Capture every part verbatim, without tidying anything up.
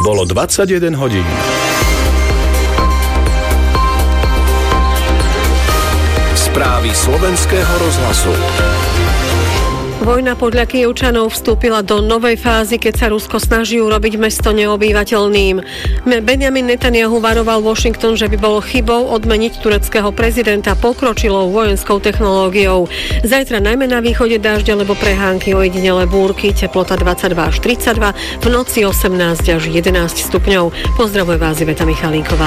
Bolo dvadsaťjeden hodín. Správy slovenského rozhlasu. Vojna podľa Kyjevčanov vstúpila do novej fázy, keď sa Rusko snaží urobiť mesto neobývateľným. Benjamin Netanyahu varoval Washington, že by bolo chybou odmeniť tureckého prezidenta pokročilou vojenskou technológiou. Zajtra najmä na východe dážď alebo prehánky, ojedinelé búrky, teplota dvadsaťdva až tridsaťdva, v noci osemnásť až jedenásť stupňov. Pozdravuje vás Iveta Michalíková.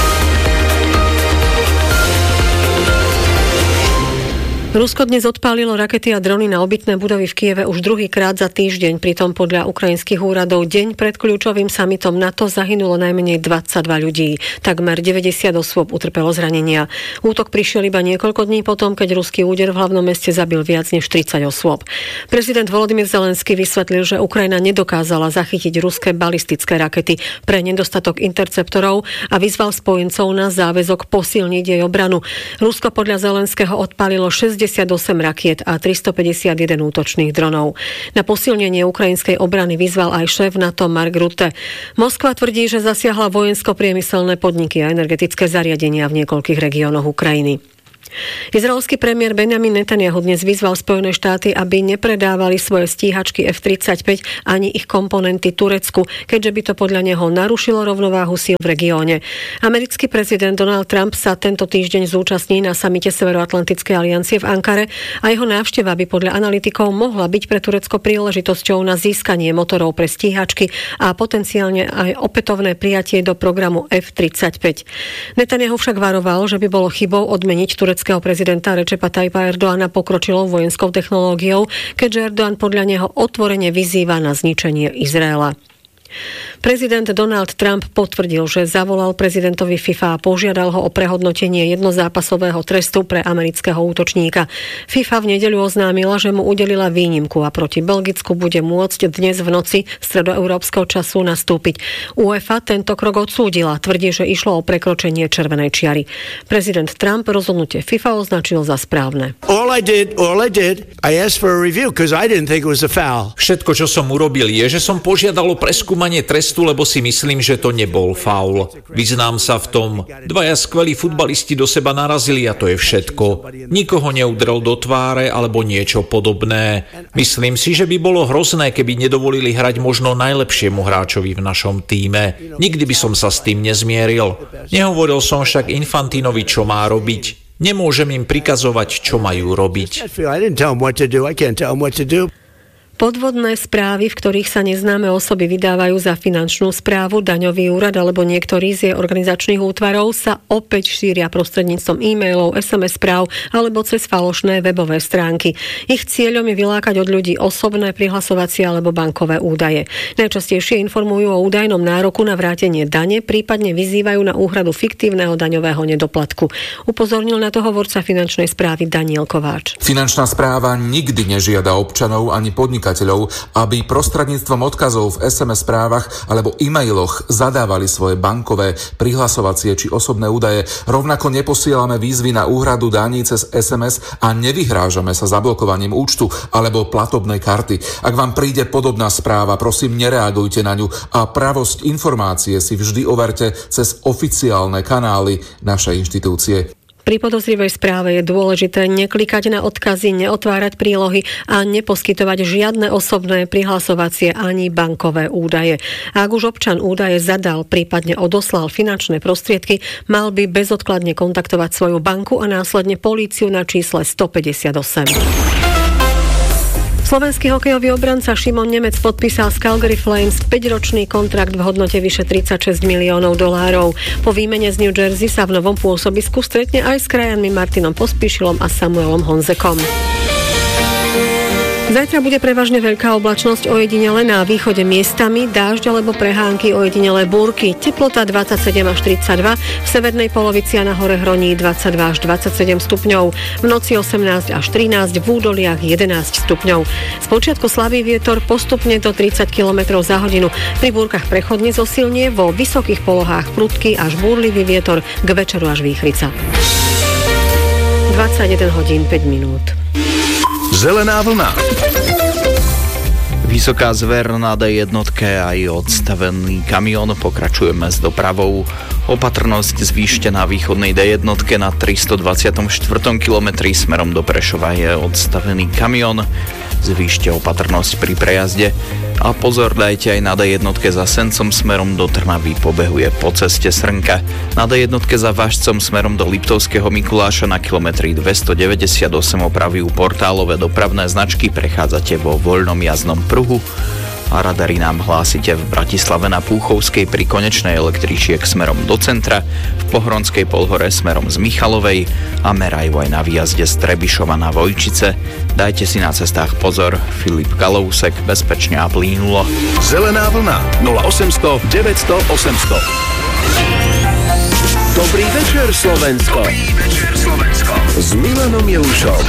Rusko dnes odpálilo rakety a drony na obytné budovy v Kyjeve už druhýkrát za týždeň. Pritom podľa ukrajinských úradov deň pred kľúčovým samitom NATO zahynulo najmenej dvadsaťdva ľudí. Takmer deväťdesiat osôb utrpelo zranenia. Útok prišiel iba niekoľko dní potom, keď ruský úder v hlavnom meste zabil viac než tridsať osôb. Prezident Volodymyr Zelenský vysvetlil, že Ukrajina nedokázala zachytiť ruské balistické rakety pre nedostatok interceptorov a vyzval spojencov na záväzok posilniť jej obranu. Rusko podľa Zelenského odpálilo šesťdesiatosem rakiet a tristopäťdesiatjeden útočných dronov. Na posilnenie ukrajinskej obrany vyzval aj šéf NATO Mark Rutte. Moskva tvrdí, že zasiahla vojensko-priemyselné podniky a energetické zariadenia v niekoľkých regiónoch Ukrajiny. Izraelský premiér Benjamin Netanyahu dnes vyzval Spojené štáty, aby nepredávali svoje stíhačky ef tridsaťpäť ani ich komponenty Turecku, keďže by to podľa neho narušilo rovnováhu síl v regióne. Americký prezident Donald Trump sa tento týždeň zúčastní na samite Severoatlantickej aliancie v Ankare a jeho návšteva by podľa analytikov mohla byť pre Turecko príležitosťou na získanie motorov pre stíhačky a potenciálne aj opätovné prijatie do programu ef tridsaťpäť. Netanyahu však varoval, že by bolo chybou odmeniť tureckého prezidenta Recepa Tayyipa Erdoğana pokročilou vojenskou technológiou, keďže Erdoğan podľa neho otvorene vyzýva na zničenie Izraela. Prezident Donald Trump potvrdil, že zavolal prezidentovi FIFA a požiadal ho o prehodnotenie jednozápasového trestu pre amerického útočníka. FIFA v nedeľu oznámila, že mu udelila výnimku a proti Belgicku bude môcť dnes v noci stredoeurópskeho času nastúpiť. UEFA tento krok odsúdila, tvrdí, že išlo o prekročenie červenej čiary. Prezident Trump rozhodnutie FIFA označil za správne. All I did, all I did, I asked for a review because I didn't think it was a foul. Všetko, čo som urobil, je, že som požiadal o preskúmanie trestu, lebo si myslím, že to nebol faul. Vyznám sa v tom. Dvaja skvelí futbalisti do seba narazili a to je všetko. Nikoho neudrel do tváre alebo niečo podobné. Myslím si, že by bolo hrozné, keby nedovolili hrať možno najlepšiemu hráčovi v našom tíme. Nikdy by som sa s tým nezmieril. Nehovoril som však Infantinovi, čo má robiť. Nemôžem im prikazovať, čo majú robiť. Podvodné správy, v ktorých sa neznáme osoby vydávajú za finančnú správu, daňový úrad alebo niektorý z jej organizačných útvarov, sa opäť šíria prostredníctvom e-mailov, es em es správ alebo cez falošné webové stránky. Ich cieľom je vylákať od ľudí osobné prihlasovacie alebo bankové údaje. Najčastejšie informujú o údajnom nároku na vrátenie dane, prípadne vyzývajú na úhradu fiktívneho daňového nedoplatku. Upozornil na to hovorca finančnej správy Daniel Kováč. Finančná správa nikdy nežiada občanov ani podnikateľov, aby prostredníctvom odkazov v es em es správach alebo e-mailoch zadávali svoje bankové, prihlasovacie či osobné údaje. Rovnako neposielame výzvy na úhradu daní cez es em es a nevyhrážame sa zablokovaním účtu alebo platobnej karty. Ak vám príde podobná správa, prosím, nereagujte na ňu a pravosť informácie si vždy overte cez oficiálne kanály našej inštitúcie. Pri podozrivej správe je dôležité neklikať na odkazy, neotvárať prílohy a neposkytovať žiadne osobné prihlasovacie ani bankové údaje. A ak už občan údaje zadal, prípadne odoslal finančné prostriedky, mal by bezodkladne kontaktovať svoju banku a následne políciu na čísle stopäťdesiatosem. Slovenský hokejový obranca Šimon Nemec podpísal s Calgary Flames päťročný kontrakt v hodnote vyše tridsaťšesť miliónov dolárov. Po výmene z New Jersey sa v novom pôsobisku stretne aj s krajanmi Martinom Pospíšilom a Samuelom Honzekom. Zajtra bude prevažne veľká oblačnosť, ojedinele na východe miestami, dážď alebo prehánky, ojedinelé búrky, teplota dvadsaťsedem až tridsaťdva, v severnej polovici a na hore Hroní dvadsaťdva až dvadsaťsedem stupňov, v noci osemnásť až trinásť, v údoliach jedenásť stupňov. Spočiatku slabý vietor, postupne do tridsať kilometrov za hodinu, pri búrkach prechodne zosilnie, vo vysokých polohách prudký až búrlivý vietor, k večeru až výchrica. dvadsaťjeden hodín päť minút. Zelená vlna. Vysoká Zver na dé jednotke aj odstavený kamión, pokračujeme s dopravou. Opatrnosť zvýšte na východnej dé jednotke na tristodvadsiatom štvrtom kilometri smerom do Prešova je odstavený kamión. Zvýšte opatrnosť pri prejazde a pozor dajte aj na dé jednotke za Sencom smerom do Trnavy, pobehuje po ceste Srnka. Na dé jednotke za Važcom smerom do Liptovského Mikuláša na kilometri dvestodeväťdesiatosem opravujú portálové dopravné značky, prechádzate vo voľnom jazdnom pruhu a radary nám hlásite v Bratislave na Púchovskej pri konečnej električiek smerom do centra, v Pohronskej Polhore smerom z Michalovej a merajú aj na výjazde z Trebišova na Vojčice. Dajte si na cestách pozor. Filip Kalousek, bezpečne a plynulo. Zelená vlna nula osemsto deväťsto osemsto. Dobrý večer Slovensko. Dobrý večer Slovensko. S Milanom Jelušom.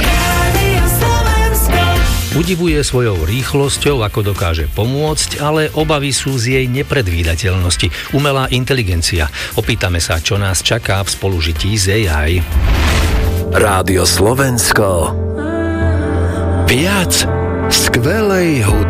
Udivuje svojou rýchlosťou, ako dokáže pomôcť, ale obavy sú z jej nepredvídateľnosti. Umelá inteligencia. Opýtame sa, čo nás čaká v spolužití s á í. Rádio Slovensko. Viac skvelej hudby.